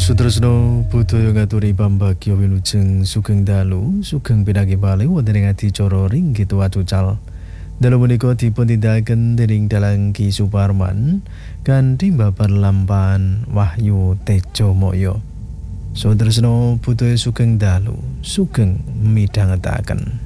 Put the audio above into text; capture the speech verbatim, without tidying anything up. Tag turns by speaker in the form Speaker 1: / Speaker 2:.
Speaker 1: Sutresno budaya ngaturi pambagya wilujeng sugeng dalu sugeng pinanggih malih wonten ing adicara ringgit wacucal. Dalu menika dipun tindakaken dening Dalang Ki Suparman kanthi babar lampahan Wahyu Tejomaya. Sutresno budaya sugeng dalu sugeng midhangetaken.